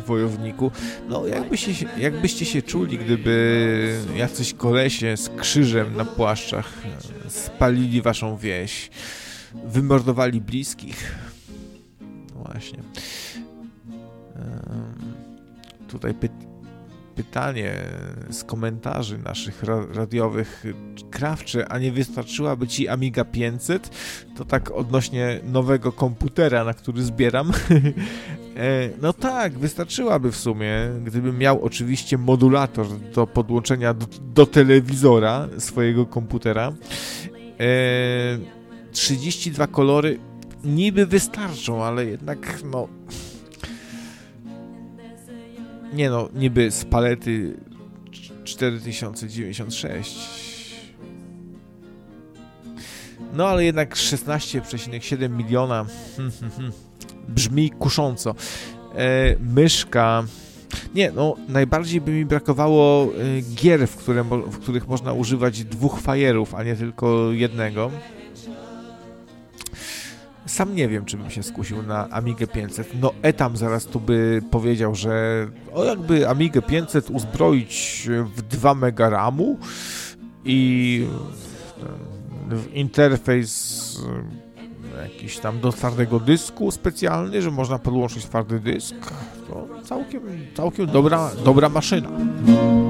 wojowniku. No, jakbyście się czuli, gdyby jacyś kolesie z krzyżem na płaszczach spalili waszą wieś, wymordowali bliskich. No właśnie. Tutaj pytanie z komentarzy naszych radiowych. Krawcze, a nie wystarczyłaby ci Amiga 500? To tak odnośnie nowego komputera, na który zbieram. No tak, wystarczyłaby w sumie, gdybym miał oczywiście modulator do podłączenia do telewizora swojego komputera. 32 kolory niby wystarczą, ale jednak no... Nie no, niby z palety 4096. No ale jednak 16,7 miliona brzmi kusząco. Myszka. Nie, no najbardziej by mi brakowało gier, w których można używać 2 fajerów, a nie tylko jednego. Sam nie wiem, czy bym się skusił na Amigę 500. No Etam zaraz tu by powiedział, że jakby Amigę 500 uzbroić w 2 mega RAMu i w interfejs jakiś tam do twardego dysku specjalny, że można podłączyć twardy dysk, to całkiem dobra maszyna.